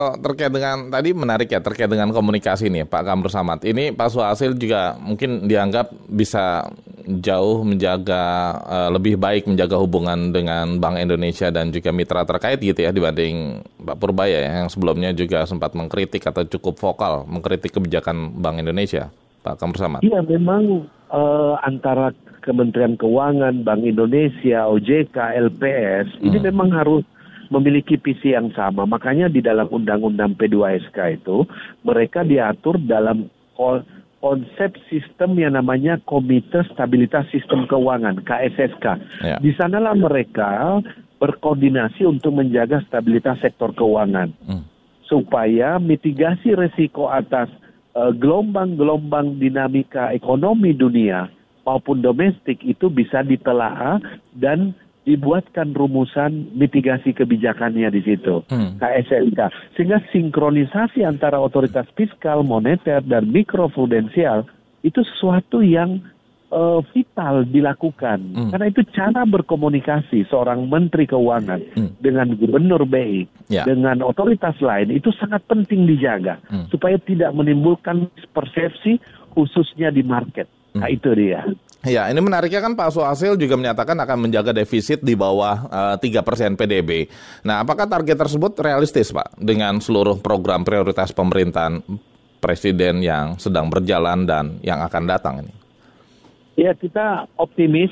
Terkait dengan tadi menarik ya, terkait dengan komunikasi nih Pak Kamru Samad. Ini Pak Suhasil juga mungkin dianggap bisa jauh menjaga lebih baik menjaga hubungan dengan Bank Indonesia dan juga mitra terkait gitu ya dibanding Pak Purbaya ya, yang sebelumnya juga sempat mengkritik atau cukup vokal mengkritik kebijakan Bank Indonesia. Pak Kamru Samad. Iya, memang antara Kementerian Keuangan, Bank Indonesia, OJK, LPS, ini memang harus memiliki visi yang sama. Makanya di dalam Undang-Undang P2SK itu, mereka diatur dalam konsep sistem yang namanya Komite Stabilitas Sistem Keuangan, KSSK. Ya. Di sanalah mereka berkoordinasi untuk menjaga stabilitas sektor keuangan. Supaya mitigasi resiko atas gelombang-gelombang dinamika ekonomi dunia maupun domestik itu bisa ditelaah dan dibuatkan rumusan mitigasi kebijakannya di situ, KSSK. Sehingga sinkronisasi antara otoritas fiskal, moneter, dan mikroprudensial itu sesuatu yang vital dilakukan. Karena itu cara berkomunikasi seorang Menteri Keuangan dengan Gubernur BI, dengan otoritas lain, itu sangat penting dijaga. Supaya tidak menimbulkan persepsi khususnya di market. Nah itu dia. Ya, ini menariknya kan Pak Suhasil juga menyatakan akan menjaga defisit di bawah 3% PDB. Nah, apakah target tersebut realistis, Pak, dengan seluruh program prioritas pemerintahan Presiden yang sedang berjalan dan yang akan datang ini? Ya, kita optimis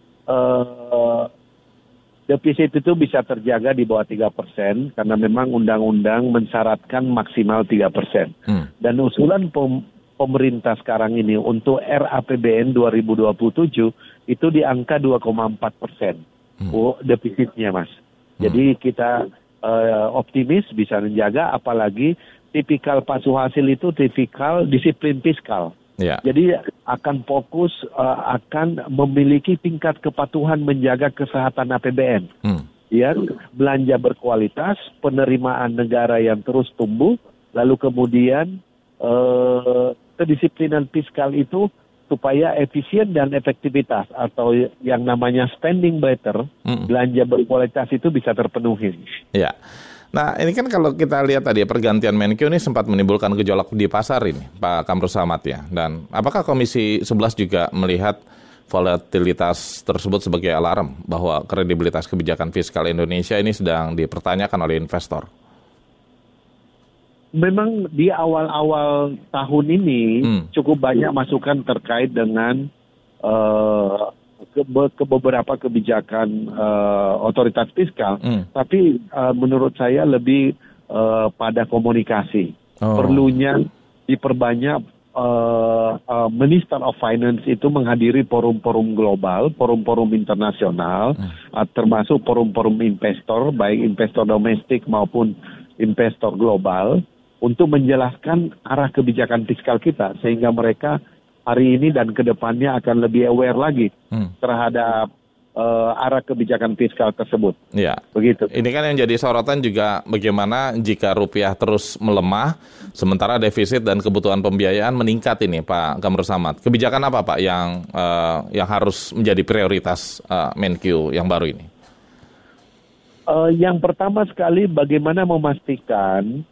defisit itu bisa terjaga di bawah 3% karena memang undang-undang mensyaratkan maksimal 3%. Dan usulan pemerintah sekarang ini untuk RAPBN 2027 itu di angka 2,4% defisitnya, Mas. Jadi kita optimis bisa menjaga, apalagi tipikal Pak Suhasil itu tipikal disiplin fiskal. Ya. Jadi akan fokus akan memiliki tingkat kepatuhan menjaga kesehatan APBN. Ya, belanja berkualitas, penerimaan negara yang terus tumbuh, lalu kemudian kedisiplinan fiskal itu supaya efisien dan efektivitas atau yang namanya spending better, belanja berkualitas itu bisa terpenuhi. Ya. Nah, ini kan kalau kita lihat tadi pergantian Menkyu ini sempat menimbulkan gejolak di pasar ini, Pak Kamru Samad ya. Dan apakah Komisi 11 juga melihat volatilitas tersebut sebagai alarm bahwa kredibilitas kebijakan fiskal Indonesia ini sedang dipertanyakan oleh investor? Memang di awal-awal tahun ini cukup banyak masukan terkait dengan ke beberapa kebijakan otoritas fiskal, tapi menurut saya lebih pada komunikasi. Perlunya diperbanyak Minister of Finance itu menghadiri forum-forum global, forum-forum internasional, termasuk forum-forum investor, baik investor domestik maupun investor global, untuk menjelaskan arah kebijakan fiskal kita, sehingga mereka hari ini dan ke depannya akan lebih aware lagi terhadap arah kebijakan fiskal tersebut. Ya. Begitu. Ini kan yang jadi sorotan juga bagaimana jika rupiah terus melemah, sementara defisit dan kebutuhan pembiayaan meningkat ini, Pak Kamru Samad. Kebijakan apa, Pak, yang harus menjadi prioritas Menkyu yang baru ini? Yang pertama sekali, bagaimana memastikan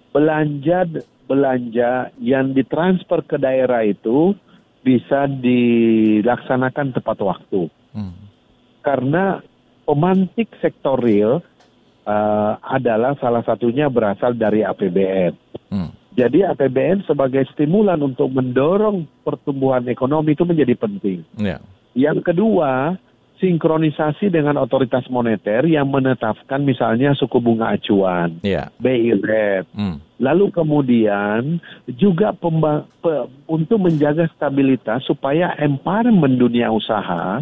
belanja yang ditransfer ke daerah itu bisa dilaksanakan tepat waktu. Karena pemantik sektor real adalah salah satunya berasal dari APBN. Jadi APBN sebagai stimulan untuk mendorong pertumbuhan ekonomi itu menjadi penting. Yang kedua, sinkronisasi dengan otoritas moneter yang menetapkan misalnya suku bunga acuan, BI rate. Lalu kemudian juga untuk menjaga stabilitas supaya empowerment dunia usaha,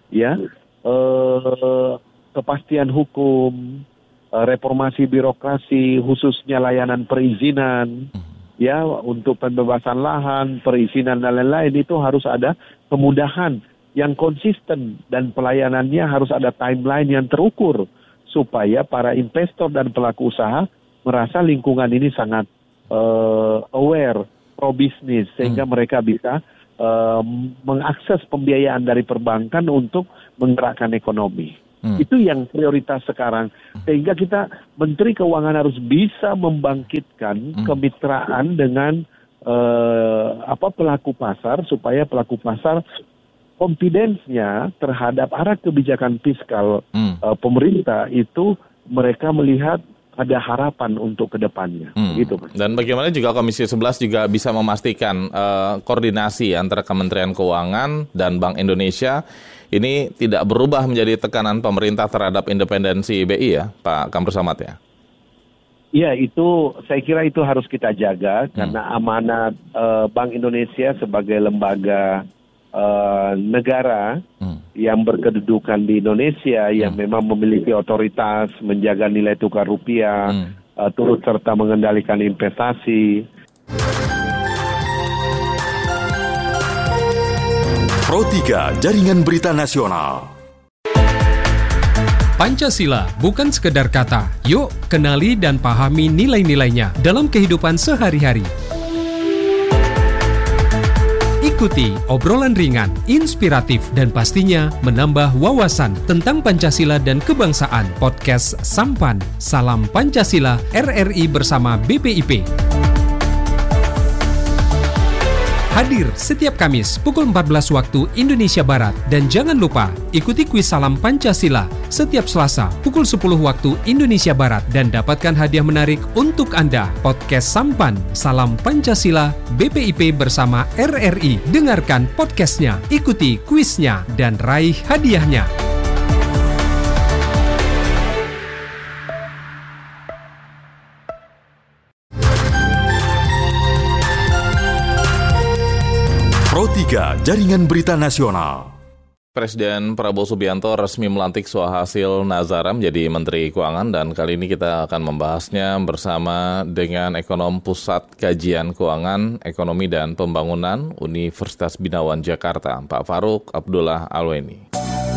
kepastian hukum, reformasi birokrasi, khususnya layanan perizinan, untuk pembebasan lahan, perizinan dan lain-lain, itu harus ada kemudahan yang konsisten dan pelayanannya harus ada timeline yang terukur supaya para investor dan pelaku usaha merasa lingkungan ini sangat aware, pro-bisnis, sehingga mereka bisa mengakses pembiayaan dari perbankan untuk menggerakkan ekonomi. Itu yang prioritas sekarang. Sehingga Menteri Keuangan harus bisa membangkitkan kemitraan dengan pelaku pasar supaya pelaku pasar confidence-nya terhadap arah kebijakan fiskal pemerintah itu mereka melihat ada harapan untuk ke depannya. Gitu, Mas. Dan bagaimana juga Komisi 11 juga bisa memastikan koordinasi antara Kementerian Keuangan dan Bank Indonesia ini tidak berubah menjadi tekanan pemerintah terhadap independensi BI ya, Pak Kamru Samad ya? Ya, itu saya kira itu harus kita jaga karena amanat Bank Indonesia sebagai lembaga negara yang berkedudukan di Indonesia yang memang memiliki otoritas menjaga nilai tukar rupiah, turut serta mengendalikan investasi. Pro 3 Jaringan Berita Nasional. Pancasila bukan sekedar kata. Yuk, kenali dan pahami nilai-nilainya dalam kehidupan sehari-hari. Ikuti obrolan ringan, inspiratif, dan pastinya menambah wawasan tentang Pancasila dan kebangsaan. Podcast Sampan, Salam Pancasila, RRI bersama BPIP. Hadir setiap Kamis pukul 14 waktu Indonesia Barat. Dan jangan lupa ikuti kuis Salam Pancasila setiap Selasa pukul 10 waktu Indonesia Barat. Dan dapatkan hadiah menarik untuk Anda. Podcast Sampan, Salam Pancasila, BPIP bersama RRI. Dengarkan podcastnya, ikuti kuisnya, dan raih hadiahnya. Pro 3 Jaringan Berita Nasional. Presiden Prabowo Subianto resmi melantik Suhasil Nazara menjadi Menteri Keuangan dan kali ini kita akan membahasnya bersama dengan Ekonom Pusat Kajian Keuangan, Ekonomi dan Pembangunan Universitas Binawan Jakarta, Pak Farouk Abdullah Alweni.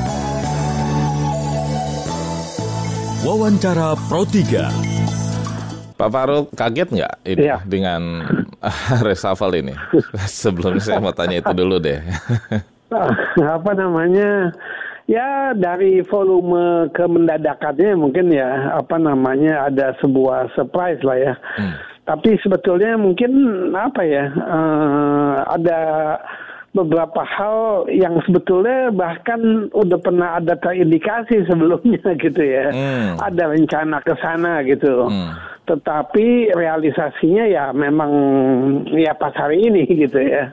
Wawancara Pro 3. Pak Farouk, kaget nggak ini dengan reshuffle ini? Sebelumnya saya mau tanya itu dulu deh. Ya dari volume kemendadakannya mungkin ya ada sebuah surprise lah ya. Tapi sebetulnya mungkin ada beberapa hal yang sebetulnya bahkan udah pernah ada terindikasi sebelumnya gitu ya. Ada rencana ke sana gitu. Tetapi realisasinya ya memang ya pas hari ini gitu ya.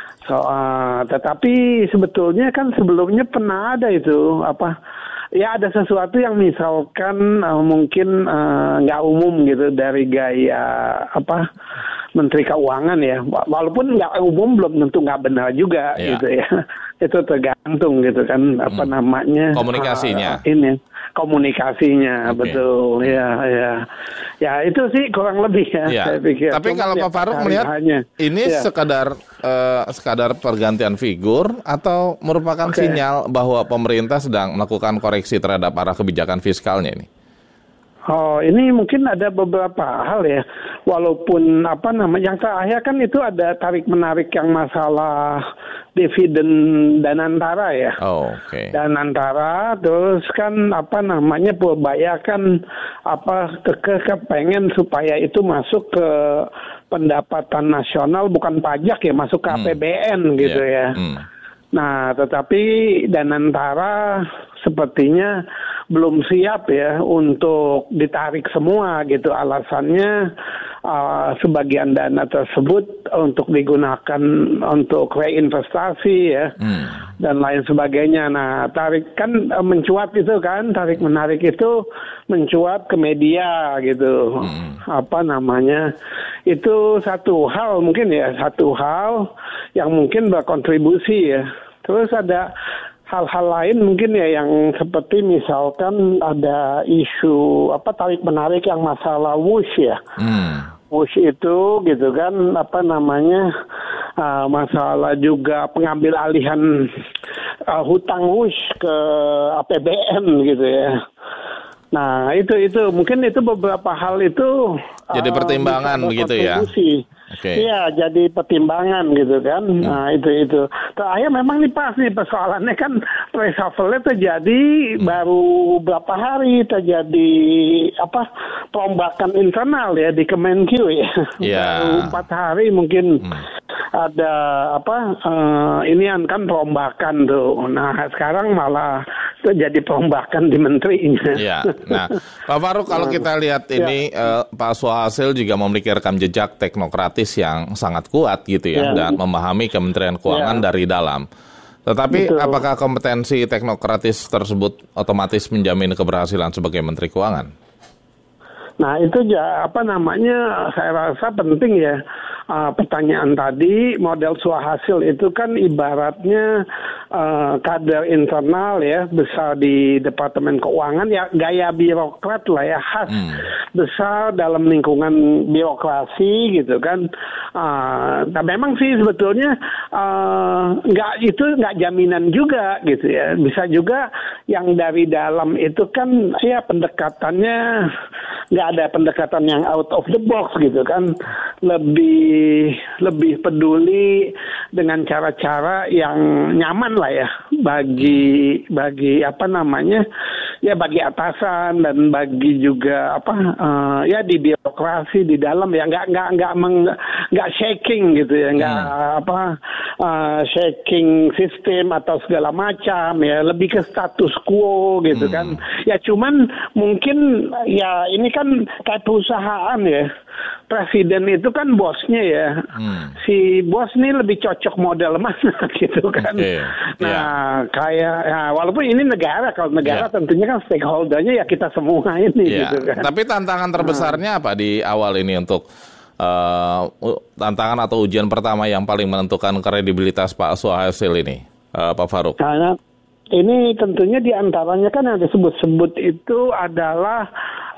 Tetapi sebetulnya kan sebelumnya pernah ada itu ada sesuatu yang misalkan mungkin nggak umum gitu dari gaya Menteri Keuangan ya, walaupun nggak umum belum tentu nggak benar juga gitu ya. Itu tergantung gitu kan komunikasinya. Komunikasinya betul ya itu sih kurang lebih ya. Saya pikir. Tapi kalau Pak Farouk melihat ini sekadar pergantian figur atau merupakan sinyal bahwa pemerintah sedang melakukan koreksi terhadap arah kebijakan fiskalnya ini? Ini mungkin ada beberapa hal ya. Walaupun yang terakhir kan itu ada tarik menarik yang masalah dividen Danantara ya. Danantara terus kan Purbaya kan kepengen supaya itu masuk ke pendapatan nasional bukan pajak ya, masuk ke APBN gitu ya. Nah, tetapi Danantara sepertinya belum siap ya untuk ditarik semua gitu. Alasannya sebagian dana tersebut untuk digunakan untuk reinvestasi ya dan lain sebagainya. Nah, tarik kan mencuat itu kan, tarik menarik itu mencuat ke media gitu. Itu satu hal yang mungkin berkontribusi ya. Terus ada hal-hal lain mungkin ya yang seperti misalkan ada isu tarik menarik yang masalah WUSH ya. WUSH itu gitu kan masalah juga pengambil alihan hutang WUSH ke APBN gitu ya. Nah itu mungkin itu beberapa hal itu jadi pertimbangan begitu ya. Iya, jadi pertimbangan gitu kan. Nah, itu. Terakhir memang nih pas nih persoalannya kan reshuffle-nya terjadi baru berapa hari terjadi perombakan internal ya di Kemenkyu ya. Baru 4 hari mungkin ada inian kan perombakan tuh. Nah, sekarang malah terjadi perombakan di menterinya. Iya. Nah, Pak Faruk, kalau kita lihat ini Pak Suhasil juga memiliki rekam jejak teknokratis yang sangat kuat gitu ya, dan memahami Kementerian Keuangan dari dalam. Tetapi apakah kompetensi teknokratis tersebut otomatis menjamin keberhasilan sebagai Menteri Keuangan? Nah, itu saya rasa penting ya. Pertanyaan tadi, model Suhasil itu kan ibaratnya kader internal ya, besar di Departemen Keuangan ya, gaya birokrat lah ya, khas besar dalam lingkungan birokrasi gitu kan. Nah, memang sih sebetulnya nggak jaminan juga gitu ya. Bisa juga yang dari dalam itu kan ya pendekatannya nggak ada pendekatan yang out of the box gitu kan, lebih peduli dengan cara-cara yang nyaman lah ya bagi bagi atasan dan bagi juga di birokrasi di dalam ya, nggak shaking gitu ya, shaking sistem atau segala macam ya, lebih ke status quo gitu kan ya. Cuman mungkin ya ini kan kayak perusahaan ya, presiden itu kan bosnya ya, si bos ini lebih cocok model mana gitu kan. Nah kayak walaupun ini negara, kalau negara tentunya kan stakeholdernya ya kita semua ini gitu kan. Tapi tantangan terbesarnya apa di awal ini untuk tantangan atau ujian pertama yang paling menentukan kredibilitas Pak Suhasil ini, Pak Faruk? Karena ini tentunya diantaranya kan yang disebut-sebut itu adalah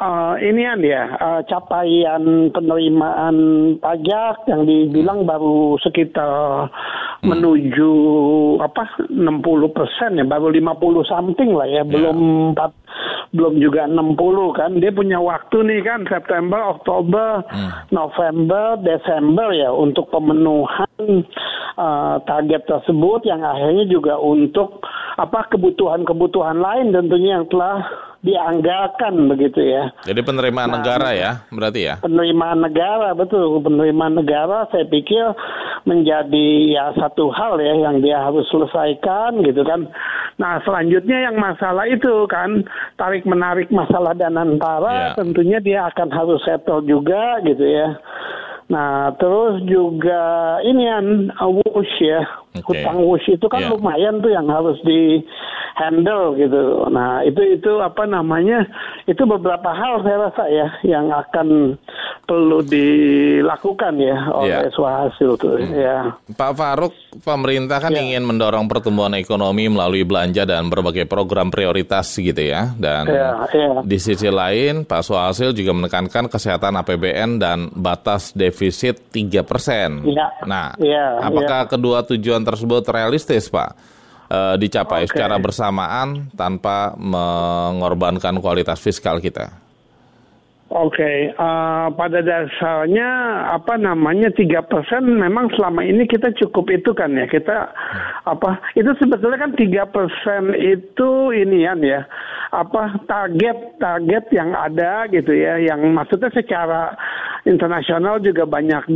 capaian penerimaan pajak yang dibilang baru sekitar menuju 60% ya, baru 50 something lah ya, belum juga 60 kan. Dia punya waktu nih kan, September, Oktober, November, Desember ya untuk pemenuhan target tersebut, yang akhirnya juga untuk kebutuhan-kebutuhan lain tentunya yang telah dianggarkan begitu ya. Jadi penerimaan negara ya, berarti ya? Penerimaan negara, betul. Penerimaan negara saya pikir menjadi ya satu hal ya yang dia harus selesaikan gitu kan. Nah, selanjutnya yang masalah itu kan tarik-menarik masalah Danantara, tentunya dia akan harus settle juga gitu ya. Nah, terus juga ini WUSH ya, hutang WUSH itu kan lumayan tuh yang harus di handle gitu. Nah, itu itu beberapa hal saya rasa ya yang akan perlu dilakukan ya oleh Suhasil tuh ya. Pak Faruk, pemerintah kan ingin mendorong pertumbuhan ekonomi melalui belanja dan berbagai program prioritas gitu ya. Dan di sisi lain Pak Suhasil juga menekankan kesehatan APBN dan batas defisit 3%. Nah, apakah kedua tujuan tersebut realistis, Pak? Dicapai secara bersamaan tanpa mengorbankan kualitas fiskal kita? Pada dasarnya 3% memang selama ini kita cukup itu kan ya, kita itu sebetulnya kan 3% itu inian ya, target yang ada gitu ya, yang maksudnya secara internasional juga banyak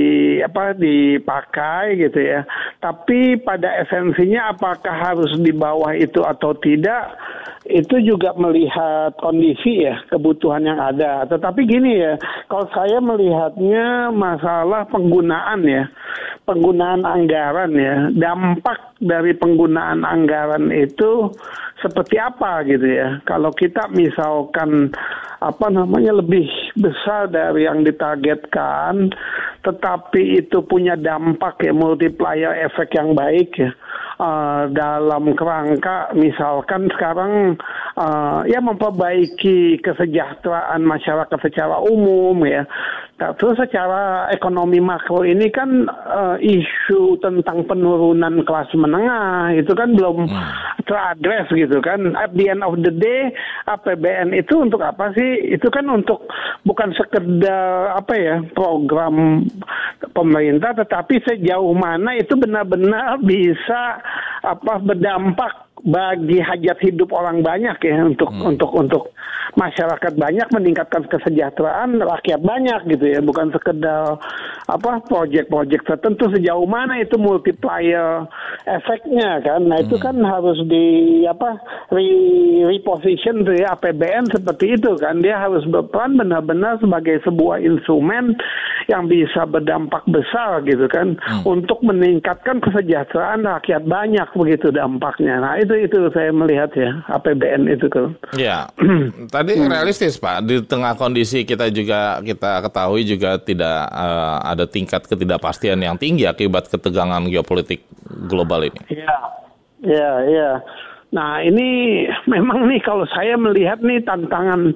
dipakai gitu ya. Tapi pada esensinya apakah harus di bawah itu atau tidak, itu juga melihat kondisi ya, kebutuhan yang ada. Tetapi gini ya, kalau saya melihatnya masalah penggunaan anggaran ya, dampak dari penggunaan anggaran itu seperti apa gitu ya. Kalau kita misalkan lebih besar dari yang ditargetkan, tetapi itu punya dampak ya, multiplier efek yang baik ya, dalam kerangka misalkan sekarang memperbaiki kesejahteraan masyarakat secara umum ya. Terus secara ekonomi makro ini kan isu tentang penurunan kelas menengah itu kan belum teradres gitu kan. At the end of the day, APBN itu untuk apa sih? Itu kan untuk bukan sekedar program pemerintah, tetapi sejauh mana itu benar-benar bisa berdampak bagi hajat hidup orang banyak ya, untuk masyarakat banyak, meningkatkan kesejahteraan rakyat banyak gitu ya, bukan sekedar proyek-proyek tertentu. Sejauh mana itu multiplier efeknya kan. Nah itu kan harus di reposition tuh ya, APBN seperti itu kan, dia harus berperan benar-benar sebagai sebuah instrumen yang bisa berdampak besar gitu kan, untuk meningkatkan kesejahteraan rakyat banyak, begitu dampaknya. Nah itu saya melihat ya, APBN itu kan. Ya, tadi realistis Pak, di tengah kondisi kita ketahui juga tidak ada tingkat ketidakpastian yang tinggi akibat ketegangan geopolitik global ini. Iya. Nah ini memang nih kalau saya melihat nih tantangan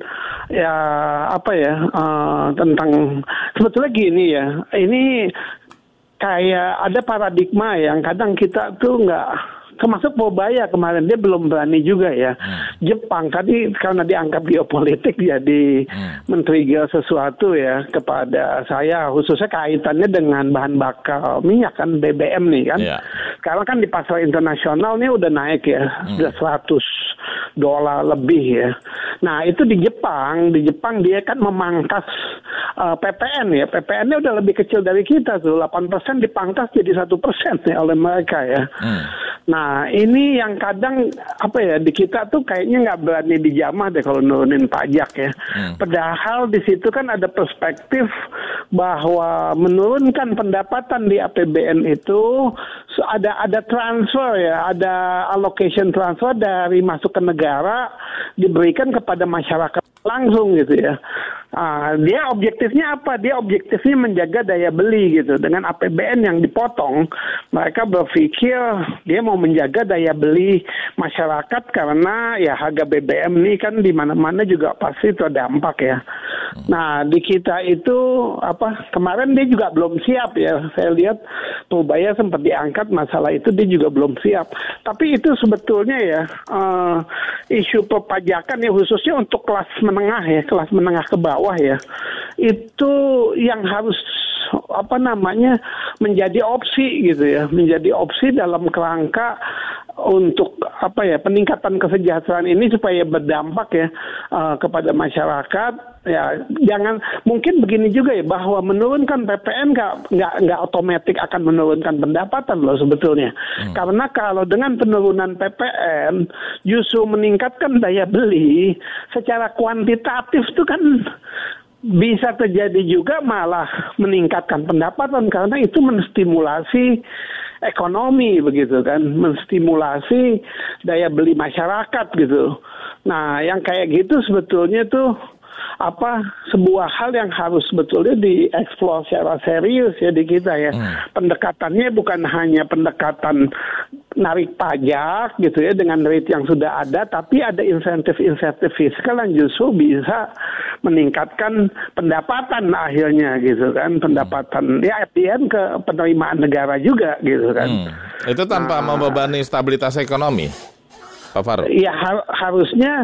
tentang sebetulnya gini ya, ini kayak ada paradigma yang kadang kita tuh termasuk Probaya kemarin dia belum berani juga ya. Jepang tadi karena dianggap geopolitik jadi men-trigger sesuatu ya kepada saya, khususnya kaitannya dengan bahan bakar minyak kan, BBM nih kan. Sekarang kan di pasar internasional nih udah naik ya, sudah $100 lebih ya. Nah itu di Jepang dia kan memangkas PPN ya. PPN-nya udah lebih kecil dari kita tuh, 8% dipangkas jadi 1% ya oleh mereka ya. Nah ini yang kadang di kita tuh kayaknya nggak berani dijamah deh kalau nurunin pajak ya. Padahal di situ kan ada perspektif bahwa menurunkan pendapatan di APBN itu ada transfer ya, ada allocation transfer dari masuk ke negara diberikan kepada masyarakat langsung gitu ya. Dia objektifnya apa? Dia objektifnya menjaga daya beli gitu. Dengan APBN yang dipotong, mereka berpikir dia mau menjaga daya beli masyarakat karena ya harga BBM ini kan di mana-mana juga pasti terdampak ya. Nah di kita itu kemarin dia juga belum siap ya. Saya lihat Probaya sempat diangkat masalah itu, dia juga belum siap. Tapi itu sebetulnya ya isu perpajakan ya, khususnya untuk kelas menengah ke bawah ya, itu yang harus menjadi opsi gitu ya, menjadi opsi dalam kerangka untuk peningkatan kesejahteraan ini supaya berdampak ya kepada masyarakat. Ya jangan, mungkin begini juga ya, bahwa menurunkan PPN nggak otomatis akan menurunkan pendapatan loh sebetulnya. Karena kalau dengan penurunan PPN justru meningkatkan daya beli secara kuantitatif itu kan bisa terjadi juga malah meningkatkan pendapatan, karena itu menstimulasi ekonomi begitu kan, menstimulasi daya beli masyarakat gitu. Nah yang kayak gitu sebetulnya tuh sebuah hal yang harus sebetulnya dieksplor secara serius ya di kita ya. Pendekatannya bukan hanya pendekatan narik pajak gitu ya dengan rate yang sudah ada, tapi ada insentif-insentif fiskal yang justru bisa meningkatkan pendapatan akhirnya gitu kan, pendapatan ya FDN ke penerimaan negara juga gitu kan. Itu tanpa membebani stabilitas ekonomi, Pak Farouk? Ya harusnya